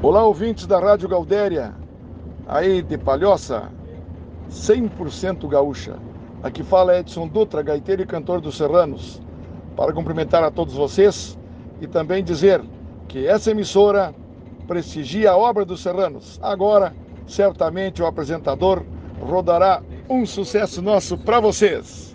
Olá, ouvintes da Rádio Gaudéria, aí de Palhoça, 100% gaúcha. Aqui fala Edson Dutra, gaiteiro e cantor dos Serranos, para cumprimentar a todos vocês e também dizer que essa emissora prestigia a obra dos Serranos. Agora, certamente o apresentador rodará um sucesso nosso para vocês.